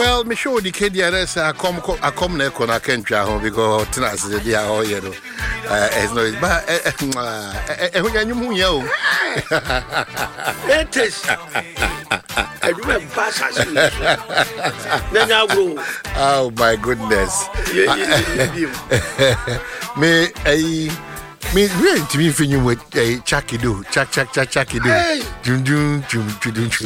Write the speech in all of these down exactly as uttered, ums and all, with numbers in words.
Well, me sure the kid yes, I come I come there when I can't try home because tonight is the all you know. Uh, it's no, but eh, who you know yo? It is. I remember Basas. Then I go. Oh my goodness. Me, I. Me, me, to me, finish with a chucky do, chuck, chuck, chuck, chucky do. Jum, jum, jum, jum, jum.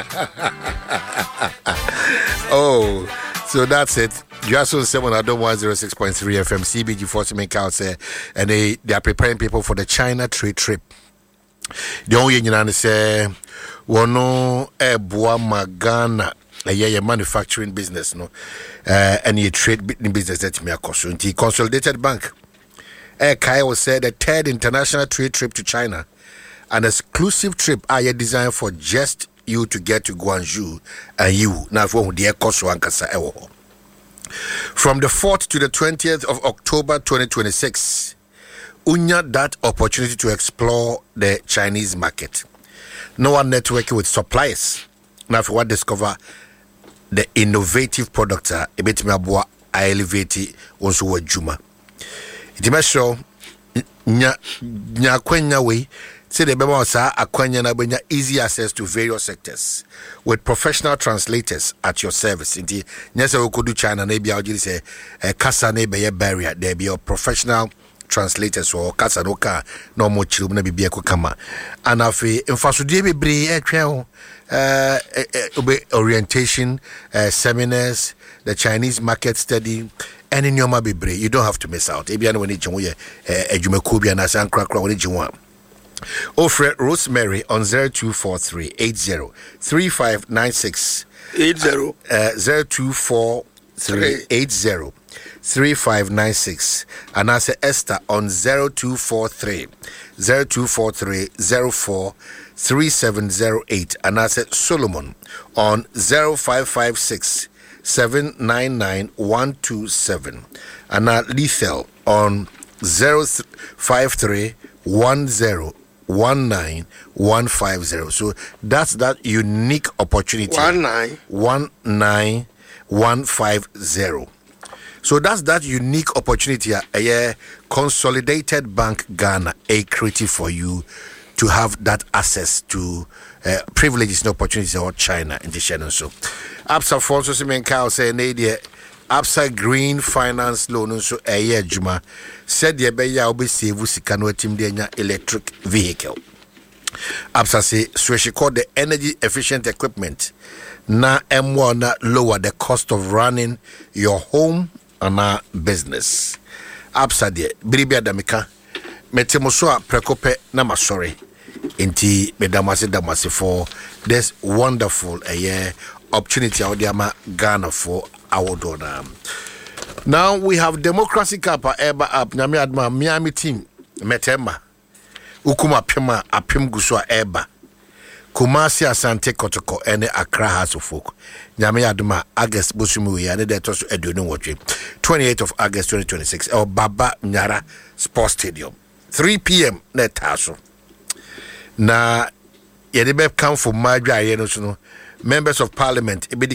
Oh, so that's it. You also seven I don't one zero six point three F M C B G forty make out say, and they they are preparing people for the China trade trip. The only you know say, wono e boa magana. A yeah, manufacturing business, no, uh, and a trade business that me a consultant. Consolidated Bank. Air Kyle said the third international trade trip to China, an exclusive trip I designed for just you to get to Guangzhou and you now for the Koswankasa Ewo. From the fourth to the twentieth of October twenty twenty-six, Unya that opportunity to explore the Chinese market. No one networking with suppliers. Now for what discover the innovative products are a bit more elevated also with Juma. It must show nya nya kwenya way say the bema sa akwenya na benya easy access to various sectors with professional translators at your service. Inti nya say we could do China na bia oji say kasa na be barrier there be your professional translators or kasa no ka no mo chiru na bibia ko kama anafi infasudie bebre e twen uh orientation uh, seminars, the Chinese market study, and in your mabibre, you don't have to miss out. Ebiana when it's a Jumacubi and Asan Crackra when you want. Offer Rosemary on zero two four three eight zero three five nine six eight zero zero two four three eight zero three five nine six and I say Esther on zero two four three zero two four three zero four three seven zero eight and I said Solomon on zero five five six seven nine nine one two seven and now Lethal on zero five three one zero one nine one five zero. So that's that unique opportunity. One nine one nine one five zero. So that's that unique opportunity. A uh, Consolidated Bank Ghana, a creative for you to have that access to uh, privileges and opportunities or China in the channel. So, Absa Fonso Simenkao say, Nadia, Absa Green Finance Loan, so a year Juma said, the Beya will be saved with Sikano electric vehicle. Absa say, so she called the energy efficient equipment. Na M one lower the cost of running your home and our business. Absa de, Bribia Damika. Metemosoa prekope na masori inti medamase damase for this wonderful a uh, year opportunity out there Ghana for our donor. Now we have Democracy Cup eba up nyame adma Miami team metemma ukuma pema apem guswa eba Kumasi Asante Kotoko ene Accra House of Folk nyame adma August bosumu ya ne de toso eduno wotwe twenty-eighth of August twenty twenty-six el Baba Nyara Sports Stadium three p.m. net taso. Na yedebe come for Madra Yeno, members of parliament,